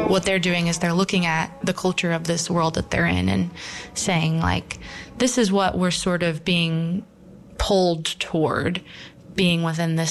what they're doing is they're looking at the culture of this world that they're in and saying, like, this is what we're sort of being pulled toward, being within this